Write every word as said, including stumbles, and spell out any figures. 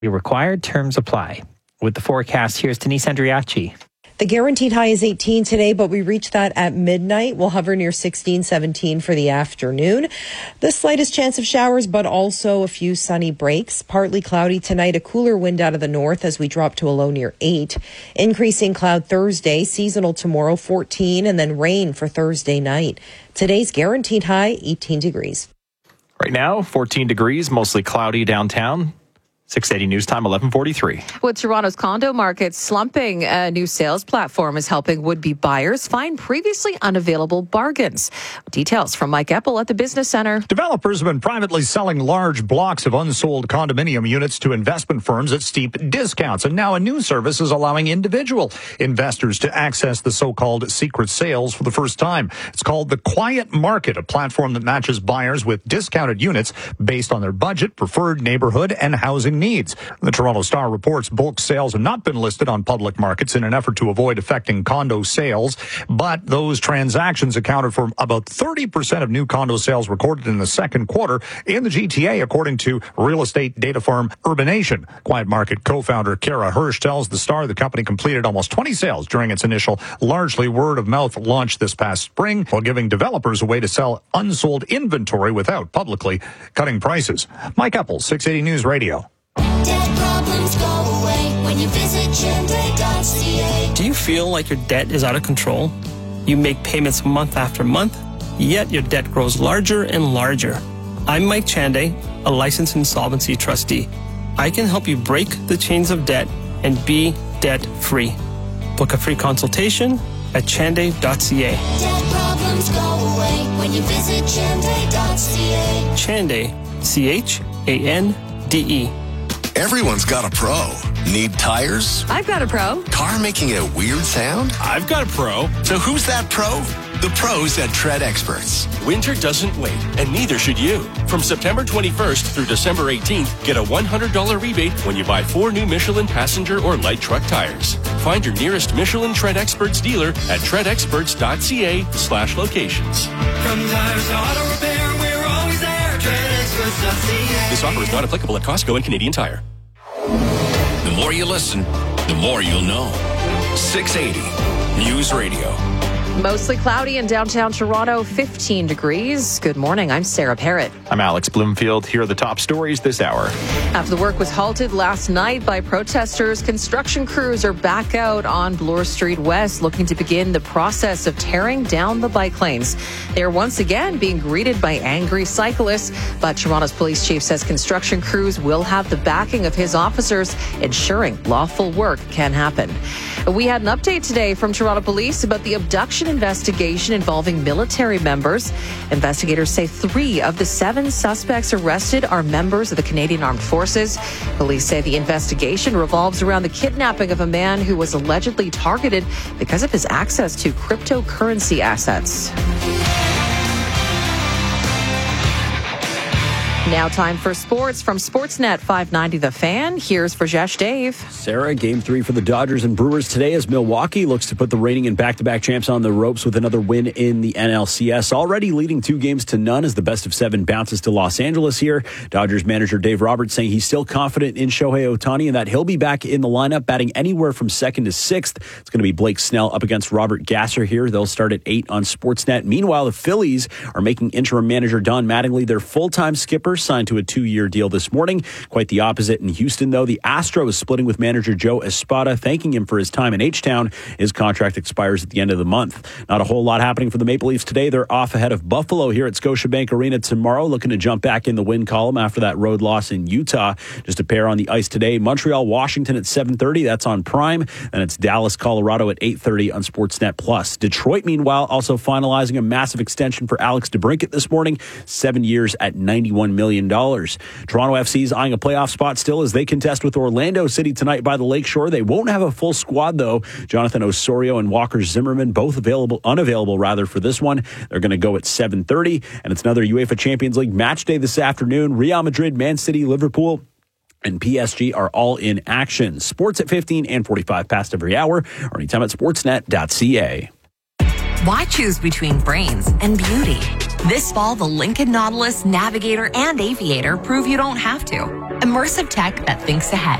required. Terms apply. With the forecast, here's Denise Andriachi. The guaranteed high is eighteen today, but we reach that at midnight. We'll hover near sixteen, seventeen for the afternoon. The slightest chance of showers, but also a few sunny breaks. Partly cloudy tonight, a cooler wind out of the north as we drop to a low near eight. Increasing cloud Thursday, seasonal tomorrow, fourteen, and then rain for Thursday night. Today's guaranteed high, eighteen degrees. Right now, fourteen degrees, mostly cloudy downtown. six eighty News Time, eleven forty-three. With Toronto's condo market slumping, a new sales platform is helping would-be buyers find previously unavailable bargains. Details from Mike Eppel at the Business Center. Developers have been privately selling large blocks of unsold condominium units to investment firms at steep discounts. And now a new service is allowing individual investors to access the so-called secret sales for the first time. It's called The Quiet Market, a platform that matches buyers with discounted units based on their budget, preferred neighborhood, and housing needs. The Toronto Star reports bulk sales have not been listed on public markets in an effort to avoid affecting condo sales, but those transactions accounted for about thirty percent of new condo sales recorded in the second quarter in the G T A, according to real estate data firm Urbanation. Quiet Market co-founder Kara Hirsch tells the Star the company completed almost twenty sales during its initial largely word-of-mouth launch this past spring, while giving developers a way to sell unsold inventory without publicly cutting prices. Mike Eppel, six eighty News Radio. Debt problems go away when you visit Chende dot c a. Do you feel like your debt is out of control? You make payments month after month, yet your debt grows larger and larger. I'm Mike Chande, a licensed insolvency trustee. I can help you break the chains of debt and be debt-free. Book a free consultation at chande dot c a. Debt problems go away when you visit Chende dot c a. Chande, C H A N D E. Everyone's got a pro. Need tires? I've got a pro. Car making a weird sound? I've got a pro. So who's that pro? The pros at Tread Experts. Winter doesn't wait, and neither should you. From September twenty-first through December eighteenth, get a one hundred dollars rebate when you buy four new Michelin passenger or light truck tires. Find your nearest Michelin Tread Experts dealer at tread experts dot c a slash locations. From tires to auto repair, we're always there. tread experts dot c a. This offer is not applicable at Costco and Canadian Tire. The more you listen, the more you'll know. six eighty News Radio. Mostly cloudy in downtown Toronto, fifteen degrees. Good morning. I'm Sarah Parrott. I'm Alex Bloomfield. Here are the top stories this hour. After the work was halted last night by protesters, construction crews are back out on Bloor Street West looking to begin the process of tearing down the bike lanes. They are once again being greeted by angry cyclists, but Toronto's police chief says construction crews will have the backing of his officers, ensuring lawful work can happen. We had an update today from Toronto Police about the abduction investigation involving military members. Investigators say three of the seven suspects arrested are members of the Canadian Armed Forces. Police say the investigation revolves around the kidnapping of a man who was allegedly targeted because of his access to cryptocurrency assets. Now time for sports from Sportsnet five ninety The Fan. Here's Rajesh Dave. Sarah, game three for the Dodgers and Brewers today as Milwaukee looks to put the reigning and back-to-back champs on the ropes with another win in the N L C S. Already leading two games to none as the best of seven bounces to Los Angeles here. Dodgers manager Dave Roberts saying he's still confident in Shohei Ohtani and that he'll be back in the lineup, batting anywhere from second to sixth. It's going to be Blake Snell up against Robert Gasser here. They'll start at eight on Sportsnet. Meanwhile, the Phillies are making interim manager Don Mattingly their full-time skipper, signed to a two-year deal this morning. Quite the opposite in Houston, though. The Astros splitting with manager Joe Espada, thanking him for his time in H-Town. His contract expires at the end of the month. Not a whole lot happening for the Maple Leafs today. They're off ahead of Buffalo here at Scotiabank Arena tomorrow, looking to jump back in the win column after that road loss in Utah. Just a pair on the ice today. Montreal, Washington at seven thirty. That's on Prime. And it's Dallas, Colorado at eight thirty on Sportsnet Plus. Detroit, meanwhile, also finalizing a massive extension for Alex DeBrincat this morning. Seven years at ninety-one million dollars. Toronto F C is eyeing a playoff spot still as they contest with Orlando City tonight by the Lakeshore. They won't have a full squad, though. Jonathan Osorio and Walker Zimmerman, both available, unavailable rather, for this one. They're going to go at seven thirty. And it's another UEFA Champions League match day this afternoon. Real Madrid, Man City, Liverpool, and P S G are all in action. Sports at fifteen and forty-five past every hour, or anytime at sportsnet dot c a. Why choose between brains and beauty? This fall, the Lincoln Nautilus, Navigator, and Aviator prove you don't have to. Immersive tech that thinks ahead.